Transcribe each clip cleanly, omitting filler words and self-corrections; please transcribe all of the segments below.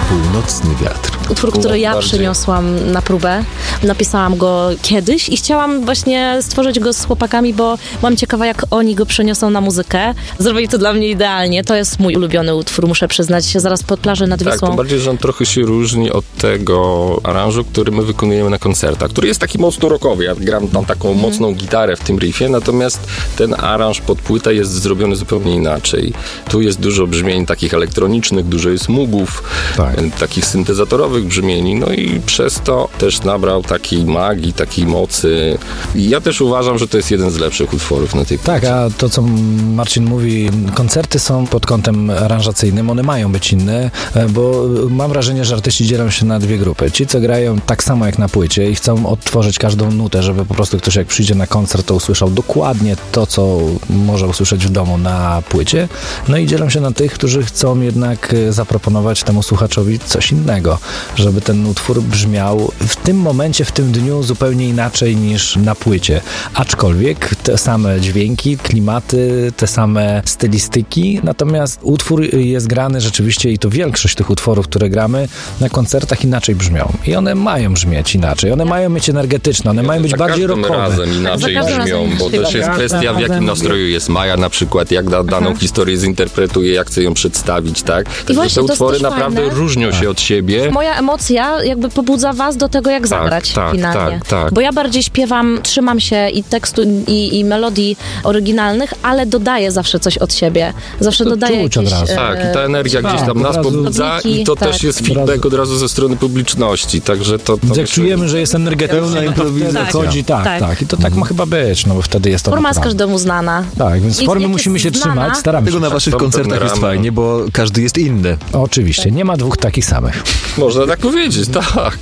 Północny wiatr. Utwór, który ja przyniosłam na próbę. Napisałam go kiedyś i chciałam właśnie stworzyć go z chłopakami, bo byłam ciekawa, jak oni go przeniosą na muzykę. Zrobili to dla mnie idealnie. To jest mój ulubiony utwór, muszę przyznać. Zaraz pod plażą nad Wisłą. Tak, tym bardziej, że on trochę się różni od tego aranżu, który my wykonujemy na koncertach, który jest taki mocno rockowy. Ja gram tam taką mocną gitarę w tym riffie, natomiast ten aranż pod płytę jest zrobiony zupełnie inaczej. Tu jest dużo brzmień takich elektronicznych, dużo jest mugów, takich syntezatorowych brzmieni, no i przez to też nabrał takiej magii, takiej mocy. I ja też uważam, że to jest jeden z lepszych utworów na tej płycie. Tak, a to, co Marcin mówi, koncerty są pod kątem aranżacyjnym, one mają być inne, bo mam wrażenie, że artyści dzielą się na dwie grupy. Ci, co grają tak samo jak na płycie i chcą odtworzyć każdą nutę, żeby po prostu ktoś jak przyjdzie na koncert, to usłyszał dokładnie to, co może usłyszeć w domu na płycie. No i dzielą się na tych, którzy chcą jednak zaproponować temu słuchaczowi coś innego, żeby ten utwór brzmiał w tym momencie, w tym dniu zupełnie inaczej niż na płycie. Aczkolwiek te same dźwięki, klimaty, te same stylistyki, natomiast utwór jest grany rzeczywiście i to większość tych utworów, które gramy na koncertach inaczej brzmią. I one mają brzmieć inaczej. One mają być energetyczne, one mają być bardziej rockowe. Razem inaczej brzmią, bo też jest kwestia, w jakim nastroju jest Maja na przykład, jak daną historię zinterpretuje, jak chce ją przedstawić, tak? Także te utwory naprawdę różnią się od siebie. Moja emocja jakby pobudza was do tego, jak zagrać finalnie. Tak. Bo ja bardziej śpiewam, trzymam się i tekstu, i melodii oryginalnych, ale dodaję zawsze coś od siebie. Zawsze dodaję jakieś... Tak, i ta energia gdzieś tam nas pobudza i to też jest feedback od razu ze strony publiczności, także to jak czujemy, że jest energetycznie, pełna improwizacja. Chodzi, tak. I to tak ma chyba być, no bo wtedy jest to forma jest każdemu znana. Tak, więc formy musimy się trzymać, staramy się. Tego na waszych koncertach jest fajnie, bo każdy jest inny. Oczywiście, nie ma dwóch takich samych. Można tak powiedzieć, tak.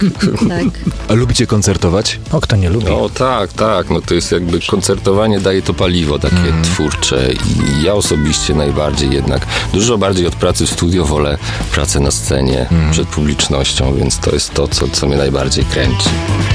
A lubicie koncertować? O, kto nie lubi? No tak, no to jest jakby koncertowanie daje to paliwo takie twórcze i ja osobiście najbardziej jednak, dużo bardziej od pracy w studio wolę pracę na scenie przed publicznością, więc to jest to, co mnie najbardziej kręci.